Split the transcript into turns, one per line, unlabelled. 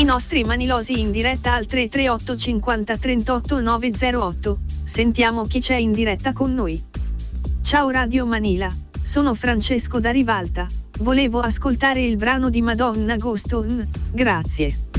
nostri manilosi in diretta al 338 50 38 908. Sentiamo chi c'è in diretta con noi. Ciao Radio Manila, sono Francesco da Rivalta. Volevo ascoltare il brano di Madonna Ghost On, grazie.